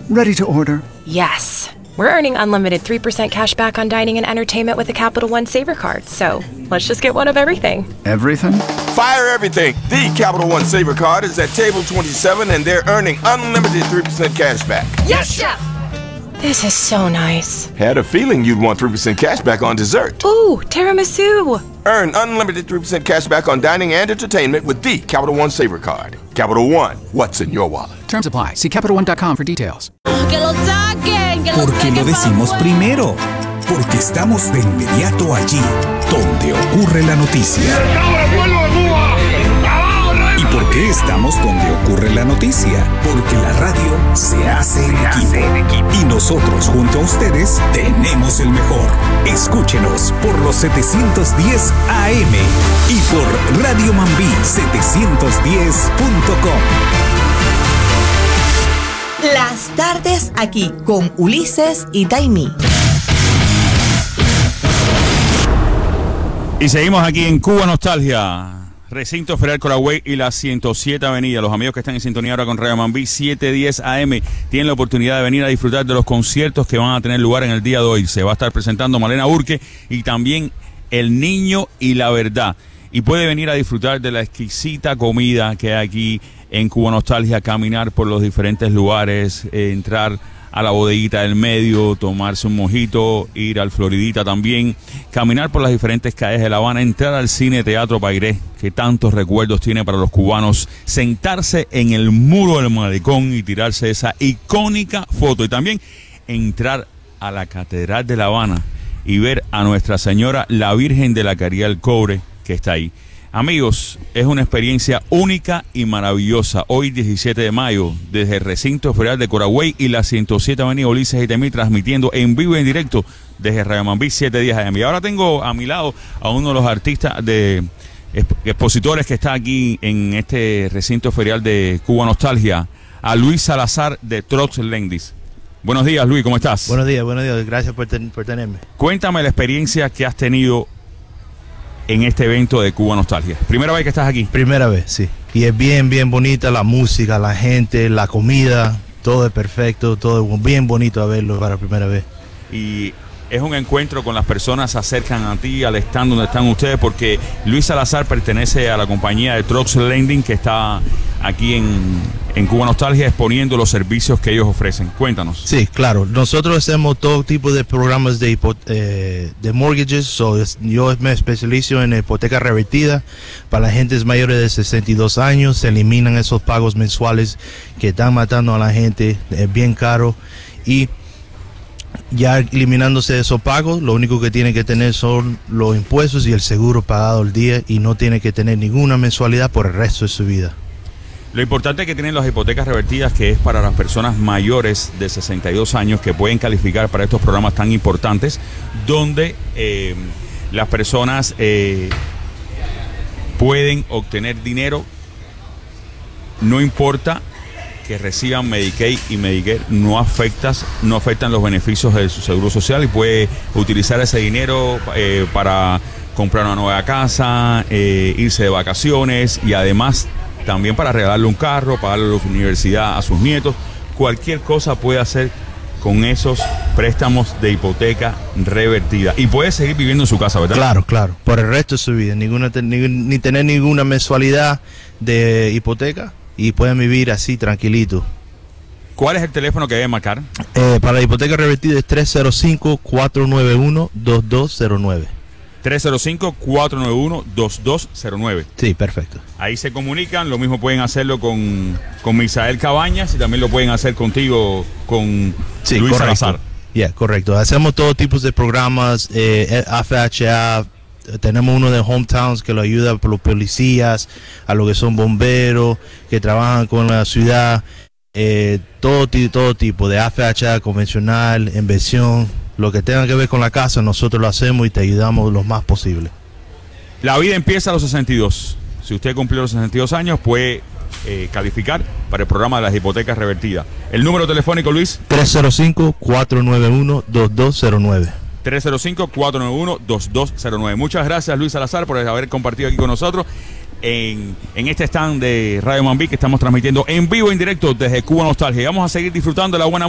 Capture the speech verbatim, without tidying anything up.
Ready to order. Yes. We're earning unlimited three percent cash back on dining and entertainment with a Capital One Saver card. So let's just get one of everything. Everything? Fire everything. The Capital One Saver card is at table twenty-seven and they're earning unlimited three percent cash back. Yes, Chef! This is so nice. Had a feeling you'd want three percent cash back on dessert. Ooh, tiramisu. Earn unlimited three percent cash back on dining and entertainment with the Capital One Saver card. Capital One, what's in your wallet? Terms apply. See Capital One dot com for details. Que lo saquen, que lo ¿Por qué lo decimos primero? Porque estamos de inmediato allí, donde ocurre la noticia. ¿Y por qué estamos donde ocurre la noticia? Porque la radio se hace en equipo. Y nosotros, junto a ustedes, tenemos el mejor. Escúchenos por los setecientos diez A M y por Radio Mambí setecientos diez punto com. Las tardes aquí con Ulises y Taimí. Y seguimos aquí en Cuba Nostalgia, Recinto Ferial Coraway y la ciento siete Avenida. Los amigos que están en sintonía ahora con Radio Mambí setecientos diez A M tienen la oportunidad de venir a disfrutar de los conciertos que van a tener lugar en el día de hoy. Se va a estar presentando Malena Burke y también El Niño y la Verdad. Y puede venir a disfrutar de la exquisita comida que hay aquí en Cuba Nostalgia, caminar por los diferentes lugares, eh, entrar a la bodeguita del medio, tomarse un mojito, ir al Floridita también, caminar por las diferentes calles de La Habana, entrar al cine Teatro Pairé, que tantos recuerdos tiene para los cubanos, sentarse en el muro del malecón y tirarse esa icónica foto, y también entrar a la Catedral de La Habana y ver a Nuestra Señora la Virgen de la Caridad del Cobre, que está ahí. Amigos, es una experiencia única y maravillosa. Hoy, diecisiete de mayo, desde el Recinto Ferial de Coraway y la ciento siete Avenida Ulises y Taimí, transmitiendo en vivo y en directo desde Radio Mambí setecientos diez A M. Y ahora tengo a mi lado a uno de los artistas de expositores que está aquí en este Recinto Ferial de Cuba Nostalgia, a Luis Salazar de Trox Lendis. Buenos días, Luis, ¿cómo estás? Buenos días, buenos días, gracias por, ten, por tenerme. Cuéntame la experiencia que has tenido en este evento de Cuba Nostalgia. ¿Primera vez que estás aquí? Primera vez, sí. Y es bien, bien bonita la música, la gente, la comida, todo es perfecto, todo es bien bonito a verlo para la primera vez. Y es un encuentro con las personas, se acercan a ti, al stand donde están ustedes, porque Luis Salazar pertenece a la compañía de Trox Lending, que está aquí en, en Cuba Nostalgia exponiendo los servicios que ellos ofrecen. Cuéntanos. Sí, claro. Nosotros hacemos todo tipo de programas de, hipo, eh, de mortgages. So, es, yo me especializo en hipoteca revertida para la gente mayores de sesenta y dos años. Se eliminan esos pagos mensuales que están matando a la gente. Es bien caro. Y ya eliminándose esos pagos, lo único que tiene que tener son los impuestos y el seguro pagado al día, y no tiene que tener ninguna mensualidad por el resto de su vida. Lo importante que tienen las hipotecas revertidas, que es para las personas mayores de sesenta y dos años que pueden calificar para estos programas tan importantes, donde eh, las personas eh, pueden obtener dinero, no importa que reciban Medicaid y Medicare, no afectas, no afectan los beneficios de su seguro social, y puede utilizar ese dinero eh, para comprar una nueva casa, eh, irse de vacaciones, y además también para regalarle un carro, pagarle la universidad a sus nietos. Cualquier cosa puede hacer con esos préstamos de hipoteca revertida, y puede seguir viviendo en su casa, ¿verdad? Claro, claro, por el resto de su vida, ninguna, ni, ni tener ninguna mensualidad de hipoteca, y pueden vivir así tranquilito. ¿Cuál es el teléfono que debe marcar? Eh, para la hipoteca revertida es tres cero cinco, cuatro nueve uno, dos dos cero nueve. tres cero cinco, cuatro nueve uno, dos dos cero nueve. Sí, perfecto. Ahí se comunican. Lo mismo pueden hacerlo con, con Misael Cabañas, y también lo pueden hacer contigo, con sí, Luis correcto. Salazar. Yeah, correcto. Hacemos todo tipo de programas, eh, F H A. Tenemos uno de Hometowns que lo ayuda por los policías, a los que son bomberos, que trabajan con la ciudad, eh, todo, todo tipo de F H A, convencional, inversión, lo que tenga que ver con la casa, nosotros lo hacemos y te ayudamos lo más posible. La vida empieza a los sesenta y dos. Si usted cumplió los sesenta y dos años, puede eh, calificar para el programa de las hipotecas revertidas. El número telefónico, Luis. tres cero cinco, cuatro nueve uno, dos dos cero nueve. tres cero cinco, cuatro nueve uno, dos dos cero nueve. Muchas gracias, Luis Salazar, por haber compartido aquí con nosotros en, en este stand de Radio Mambí, que estamos transmitiendo en vivo, en directo desde Cuba Nostalgia. Y vamos a seguir disfrutando de la buena